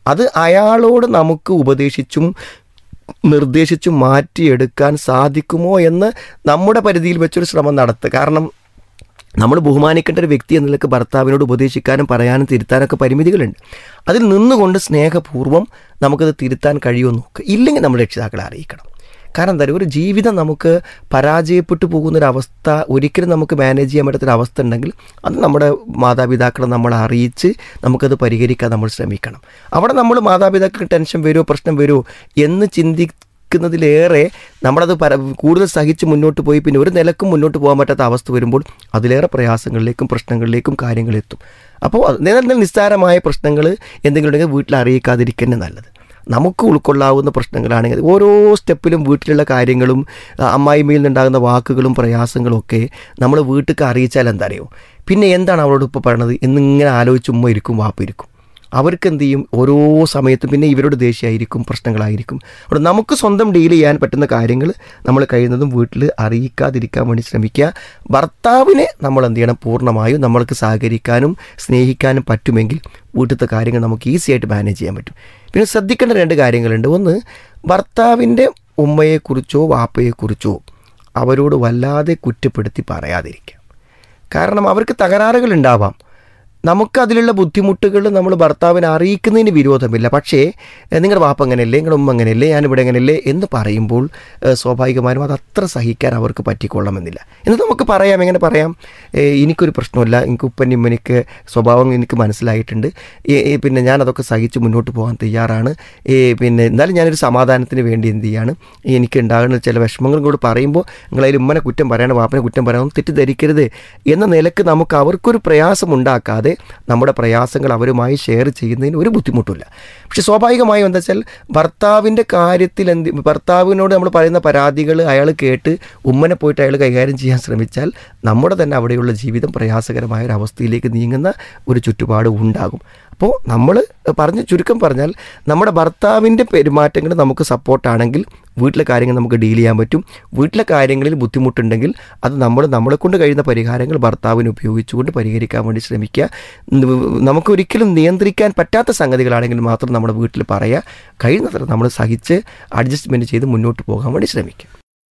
അത് അയാളോട് നമുക്ക് ഉപദേശിച്ചും നിർദ്ദേശിച്ചും മാറ്റിയെടുക്കാൻ സാധിക്കുമോ എന്ന് നമ്മുടെ പരിധിയിൽ വെച്ചൊരു ശ്രമം നടത്തുക. കാരണം നമ്മൾ ബഹുമാനിക്കേണ്ട ഒരു വ്യക്തി എന്ന നിലയ്ക്ക് ഭർത്താവിനോട് ഉപദേശിക്കാനും പറയാനും തിരുത്താനൊക്കെ പരിമിതികളുണ്ട്. അതിൽ നിന്നുകൊണ്ട് സ്നേഹപൂർവ്വം നമുക്കത് തിരുത്താൻ കഴിയുമെന്ന് നോക്കുക. ഇല്ലെങ്കിൽ നമ്മൾ രക്ഷിതാക്കളെ അറിയിക്കണം. കാരണം എന്താ പറയുക, ഒരു ജീവിതം നമുക്ക് പരാജയപ്പെട്ടു പോകുന്നൊരവസ്ഥ ഒരിക്കലും നമുക്ക് മാനേജ് ചെയ്യാൻ പറ്റാത്തൊരവസ്ഥ ഉണ്ടെങ്കിൽ അത് നമ്മുടെ മാതാപിതാക്കളെ നമ്മളെ അറിയിച്ച് നമുക്കത് പരിഹരിക്കാൻ നമ്മൾ ശ്രമിക്കണം. അവിടെ നമ്മൾ മാതാപിതാക്കൾക്ക് ടെൻഷൻ വരുമോ പ്രശ്നം വരുമോ എന്ന് ചിന്തിക്കുന്നതിലേറെ നമ്മളത് കൂടുതൽ സഹിച്ച് മുന്നോട്ട് പോയി പിന്നെ ഒരു നിലക്കും മുന്നോട്ട് പോകാൻ പറ്റാത്ത അവസ്ഥ വരുമ്പോൾ അതിലേറെ പ്രയാസങ്ങളിലേക്കും പ്രശ്നങ്ങളിലേക്കും കാര്യങ്ങളെത്തും. അപ്പോൾ നിസ്സാരമായ പ്രശ്നങ്ങൾ എന്തെങ്കിലും ഉണ്ടെങ്കിൽ വീട്ടിൽ അറിയിക്കാതിരിക്കുന്നത് നല്ലത്. നമുക്ക് ഉൾക്കൊള്ളാവുന്ന പ്രശ്നങ്ങളാണെങ്കിൽ ഓരോ സ്റ്റെപ്പിലും വീട്ടിലുള്ള കാര്യങ്ങളും അമ്മായിമ്മയിൽ നിന്നുണ്ടാകുന്ന വാക്കുകളും പ്രയാസങ്ങളും ഒക്കെ നമ്മൾ വീട്ടിൽ അറിയിച്ചാൽ എന്താ അറിയോ, പിന്നെ എന്താണ് അവളോട് ഇപ്പോൾ പറയണത് എന്നിങ്ങനെ ആലോചിച്ച് ഉമ്മ ഇരിക്കും, വാപ്പ ഇരിക്കും. അവർക്ക് എന്ത് ചെയ്യും, ഓരോ സമയത്തും പിന്നെ ഇവരോട് ദേഷ്യമായിരിക്കും, പ്രശ്നങ്ങളായിരിക്കും. അവിടെ നമുക്ക് സ്വന്തം ഡീൽ ചെയ്യാൻ പറ്റുന്ന കാര്യങ്ങൾ നമ്മൾ കഴിയുന്നതും വീട്ടിൽ അറിയിക്കാതിരിക്കാൻ വേണ്ടി ശ്രമിക്കുക. ഭർത്താവിനെ നമ്മൾ എന്ത് ചെയ്യണം, പൂർണ്ണമായും നമ്മൾക്ക് സഹകരിക്കാനും സ്നേഹിക്കാനും പറ്റുമെങ്കിൽ വീട്ടിലത്തെ കാര്യങ്ങൾ നമുക്ക് ഈസി ആയിട്ട് മാനേജ് ചെയ്യാൻ പറ്റും. പിന്നെ ശ്രദ്ധിക്കേണ്ട 2 കാര്യങ്ങളുണ്ട്. ഒന്ന്, ഭർത്താവിൻ്റെ ഉമ്മയെക്കുറിച്ചോ വാപ്പയെക്കുറിച്ചോ അവരോട് വല്ലാതെ കുറ്റപ്പെടുത്തി പറയാതിരിക്കുക. കാരണം അവർക്ക് തകരാറുകൾ ഉണ്ടാവാം. നമുക്കതിലുള്ള ബുദ്ധിമുട്ടുകൾ നമ്മൾ ഭർത്താവിനെ അറിയിക്കുന്നതിന് വിരോധമില്ല. പക്ഷേ നിങ്ങളുടെ വാപ്പ അങ്ങനെയല്ലേ, നിങ്ങളുടെ ഉമ്മ അങ്ങനെയല്ലേ, ഞാനിവിടെ അങ്ങനെയല്ലേ എന്ന് പറയുമ്പോൾ സ്വാഭാവികമായും അത് അത്ര സഹിക്കാൻ അവർക്ക് പറ്റിക്കൊള്ളണമെന്നില്ല. എന്നിട്ട് നമുക്ക് പറയാം, എങ്ങനെ പറയാം, എനിക്കൊരു പ്രശ്നമില്ല, എനിക്ക് ഉപ്പൻ്റെ ഉമ്മനിക്ക് സ്വഭാവം എനിക്ക് മനസ്സിലായിട്ടുണ്ട്, പിന്നെ ഞാനതൊക്കെ സഹിച്ച് മുന്നോട്ട് പോകാൻ തയ്യാറാണ്, പിന്നെ എന്നാലും ഞാനൊരു സമാധാനത്തിന് വേണ്ടി എന്ത് ചെയ്യാണ്, എനിക്ക് ഉണ്ടാകുന്ന ചില വിഷമങ്ങളും കൂടി പറയുമ്പോൾ നിങ്ങളതിൽ ഉമ്മനെ കുറ്റം പറയണം, വാപ്പനെ കുറ്റം പറയാനും തെറ്റിദ്ധരിക്കരുത് എന്ന നിലക്ക് നമുക്ക് അവർക്കൊരു പ്രയാസം ഉണ്ടാക്കാതെ നമ്മുടെ പ്രയാസങ്ങൾ അവരുമായി ഷെയർ ചെയ്യുന്നതിന് ഒരു ബുദ്ധിമുട്ടില്ല. പക്ഷെ സ്വാഭാവികമായും എന്താ വെച്ചാൽ ഭർത്താവിൻ്റെ കാര്യത്തിൽ ഭർത്താവിനോട് നമ്മൾ പറയുന്ന പരാതികൾ അയാൾ കേട്ട് ഉമ്മനെ പോയിട്ട് അയാൾ കൈകാര്യം ചെയ്യാൻ ശ്രമിച്ചാൽ നമ്മുടെ തന്നെ അവിടെയുള്ള ജീവിതം പ്രയാസകരമായ ഒരു അവസ്ഥയിലേക്ക് നീങ്ങുന്ന ഒരു ചുറ്റുപാട് ഉണ്ടാകും. അപ്പോൾ നമ്മൾ ചുരുക്കം പറഞ്ഞാൽ നമ്മുടെ ഭർത്താവിൻ്റെ പെരുമാറ്റങ്ങൾ നമുക്ക് സപ്പോർട്ടാണെങ്കിൽ വീട്ടിലെ കാര്യങ്ങൾ നമുക്ക് ഡീൽ ചെയ്യാൻ പറ്റും. വീട്ടിലെ കാര്യങ്ങളിൽ ബുദ്ധിമുട്ടുണ്ടെങ്കിൽ അത് നമ്മളെ കൊണ്ട് കഴിയുന്ന പരിഹാരങ്ങൾ ഭർത്താവിന് ഉപയോഗിച്ചുകൊണ്ട് പരിഹരിക്കാൻ വേണ്ടി ശ്രമിക്കുക. നമുക്കൊരിക്കലും നിയന്ത്രിക്കാൻ പറ്റാത്ത സംഗതികളാണെങ്കിൽ മാത്രം നമ്മുടെ വീട്ടിൽ പറയുക. കഴിയുന്നത്ര നമ്മൾ സഹിച്ച് അഡ്ജസ്റ്റ്മെൻറ്റ് ചെയ്ത് മുന്നോട്ട് പോകാൻ വേണ്ടി ശ്രമിക്കുക.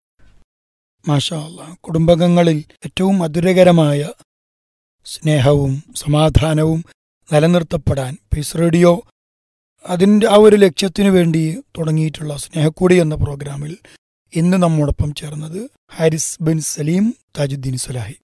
മാഷാ അല്ലാഹ്, കുടുംബങ്ങളിൽ ഏറ്റവും മധുരകരമായ സ്നേഹവും സമാധാനവും നിലനിർത്തപ്പെടാൻ പീസ് റേഡിയോ അതിൻ്റെ ആ ഒരു ലക്ഷ്യത്തിനു വേണ്ടി തുടങ്ങിയിട്ടുള്ള സ്നേഹക്കൂടി എന്ന പ്രോഗ്രാമിൽ ഇന്ന് നമ്മോടൊപ്പം ചേർന്നത് ഹാരിസ് ബിൻ സലീം താജുദ്ദീൻ സ്വലാഹി.